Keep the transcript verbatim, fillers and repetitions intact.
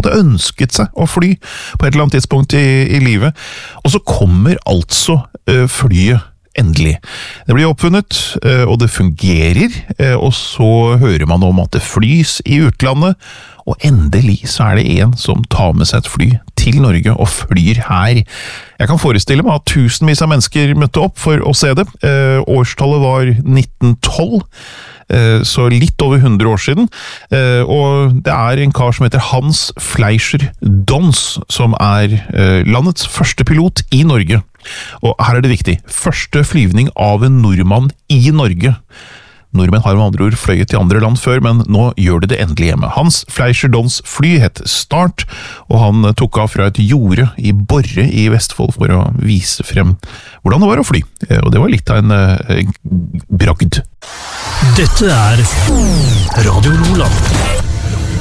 måte ønsket seg å fly på et eller annet tidspunkt i, i livet. Og så kommer altså uh, flyet endelig. Det blir oppfunnet, uh, og det fungerer, uh, og så hører man om at det flys i utlandet, og endelig så er det en som tar med seg et fly til Norge og flyr her. Jeg kan forestille meg at tusenvis av mennesker møtte opp for å se det. Eh, årstallet var nitten tolv, eh, så litt over hundre år siden. Eh, og det er en kar som heter Hans Fleischer Dons, som er eh, landets første pilot i Norge. Og her er det viktig. Første flyvning av en nordmann i Norge. Nordmenn har med andre ord fløyet til andre land før, men nå gjør det det endelig hjemme. Hans Fleischer Dons fly het Start, og han tok av fra et jorde i Borre i Vestfold for å vise frem hvordan det var å fly. Og det var litt av en uh, bragd. Dette er Radio Lola.